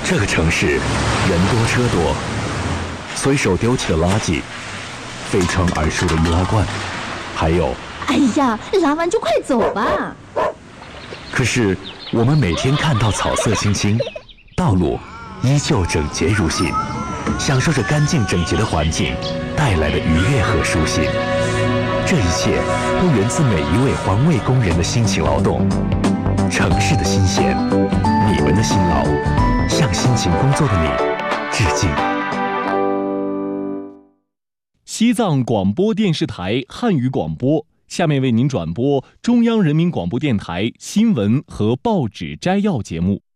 这个城市人多车多，随手丢弃的垃圾，飞传而出的易拉罐，还有…… 哎呀，拉完就快走吧。 可是我们每天看到草色青青，道路依旧整洁如新，享受着干净整洁的环境带来的愉悦和舒心。这一切都源自每一位环卫工人的辛勤劳动。城市的新鲜，你们的辛劳，向辛勤工作的你致敬。 西藏广播电视台汉语广播，下面为您转播中央人民广播电台新闻和报纸摘要节目。